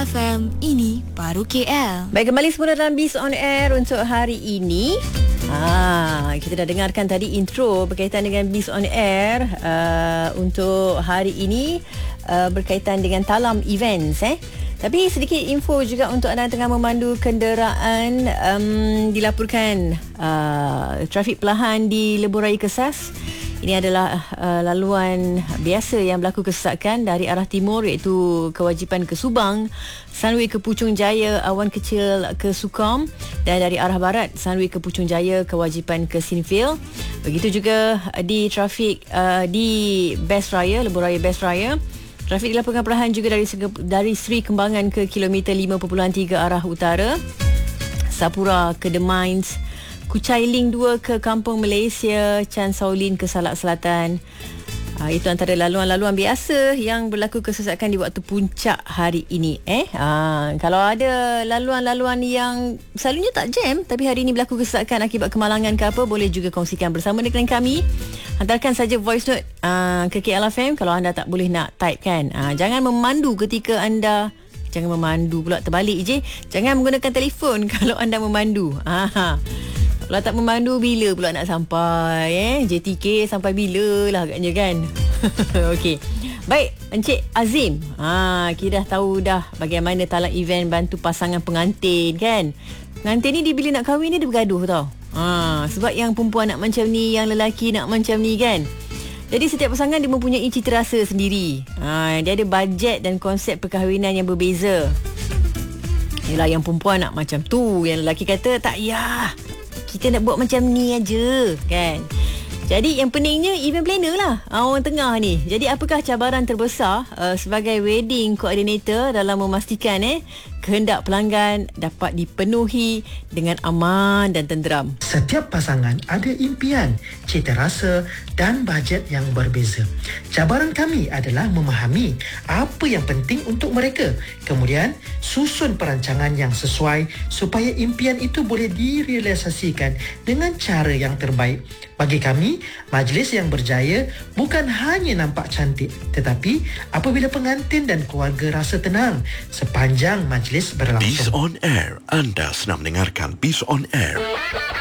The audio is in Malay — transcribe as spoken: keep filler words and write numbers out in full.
F M, ini baru K L. Baik, kembali semula dalam Biz on Air untuk hari ini. Ah, kita dah dengarkan tadi intro berkaitan dengan Biz on Air uh, untuk hari ini uh, berkaitan dengan Talam Events eh. Tapi sedikit info juga untuk anda yang tengah memandu kenderaan, um, dilaporkan uh, trafik perlahan di Lebuh Raya Kesas. Ini adalah uh, laluan biasa yang berlaku kesesakan dari arah timur, iaitu Kewajipan ke Subang, Sunway ke Puchong Jaya, Awan Kecil ke Sukom, dan dari arah barat Sunway ke Puchong Jaya, Kewajipan ke Sinfield. Begitu juga di trafik uh, di Best Raya, Lebuh Raya Best Raya. Trafik dilaporkan perlahan juga dari dari Seri Kembangan ke kilometer lima perpuluhan tiga arah utara, Sapura ke The Mines, Kuchai Ling dua ke Kampung Malaysia, Chan Saulin ke Salak Selatan. Uh, itu antara laluan-laluan biasa yang berlaku kesesakan di waktu puncak hari ini. Eh, uh, kalau ada laluan-laluan yang selalunya tak jam tapi hari ini berlaku kesesakan akibat kemalangan ke apa, boleh juga kongsikan bersama dengan kami. Hantarkan saja voice note uh, ke K L F M kalau anda tak boleh nak type kan. Uh, jangan memandu ketika anda jangan memandu pula terbalik je. Jangan menggunakan telefon kalau anda memandu. Ha. Kalau tak memandu, bila pula nak sampai eh? J T K sampai bila lah agaknya kan. Okey. Baik, Encik Azim. Ha, kita dah tahu dah bagaimana Talam Event bantu pasangan pengantin kan. Pengantin ni dia bila nak kahwin ni dia bergaduh tau. Ha, sebab yang perempuan nak macam ni, yang lelaki nak macam ni kan. Jadi setiap pasangan dia mempunyai cita rasa sendiri. Ha, dia ada bajet dan konsep perkahwinan yang berbeza. Yelah, yang perempuan nak macam tu, yang lelaki kata tak payah, kita nak buat macam ni aja kan. Jadi yang pentingnya event planner lah, orang tengah ni. Jadi apakah cabaran terbesar uh, sebagai wedding coordinator dalam memastikan eh kehendak pelanggan dapat dipenuhi dengan aman dan tenteram? Setiap pasangan ada impian, cita rasa dan bajet yang berbeza. Cabaran kami adalah memahami apa yang penting untuk mereka, kemudian susun perancangan yang sesuai supaya impian itu boleh direalisasikan dengan cara yang terbaik. Bagi kami, majlis yang berjaya bukan hanya nampak cantik, tetapi apabila pengantin dan keluarga rasa tenang sepanjang majlis berlangsung. Biz on Air. Anda sedang mendengarkan Biz on Air.